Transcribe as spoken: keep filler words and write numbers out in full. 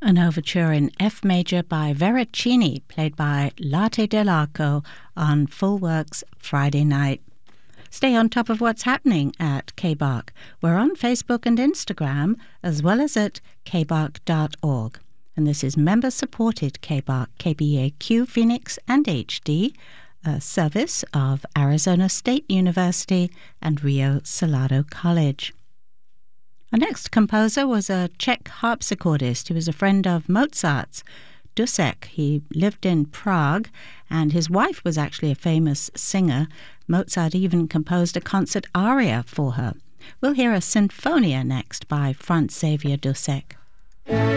An overture in F major by Veracini, played by Latte dell'Arco on Full Works Friday night. Stay on top of what's happening at K B A R C. We're on Facebook and Instagram, as well as at k b a r c dot org. And this is member-supported K B A R C, K B A Q Phoenix and H D, a service of Arizona State University and Rio Salado College. Our next composer was a Czech harpsichordist who was a friend of Mozart's, Dussek. He lived in Prague, and his wife was actually a famous singer. Mozart even composed a concert aria for her. We'll hear a sinfonia next by Franz Xavier Dussek.